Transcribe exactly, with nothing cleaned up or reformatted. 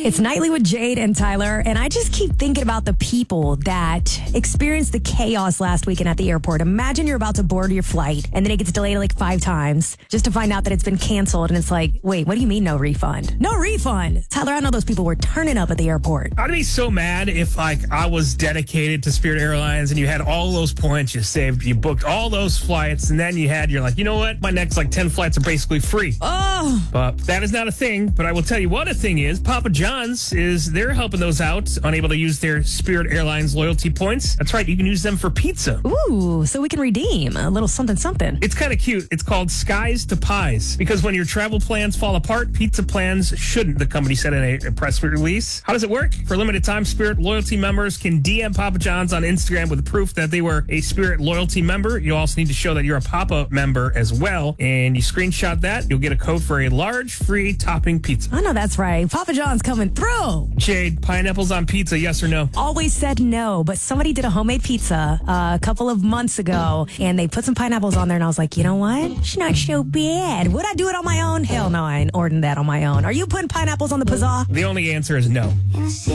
It's Nightly with Jade and Tyler, and I just keep thinking about the people that experienced the chaos last weekend at the airport. Imagine you're about to board your flight, and then it gets delayed like five times just to find out that it's been canceled, and it's like, wait, what do you mean no refund? No refund! Tyler, I know those people were turning up at the airport. I'd be so mad if, like, I was dedicated to Spirit Airlines and you had all those points you saved, you booked all those flights, and then you had, you're like, you know what? My next, like, ten flights are basically free. Oh! But that is not a thing, but I will tell you what a thing is. Papa John's is, they're helping those out, unable to use their Spirit Airlines loyalty points. That's right, you can use them for pizza. Ooh, so we can redeem a little something something. It's kind of cute. It's called Skies to Pies, because when your travel plans fall apart, pizza plans shouldn't, the company said in a, a press release. How does it work? For a limited time, Spirit loyalty members can D M Papa John's on Instagram with proof that they were a Spirit loyalty member. You also need to show that you're a Papa member as well, and you screenshot that, you'll get a code for a large free topping pizza. I know that's right. Papa John's coming through. Jade, pineapples on pizza, yes or no? Always said no, but somebody did a homemade pizza uh, a couple of months ago, and they put some pineapples on there, and I was like, you know what? It's not so bad. Would I do it on my own? Hell no, I ain't ordering that on my own. Are you putting pineapples on the pizza? The only answer is no.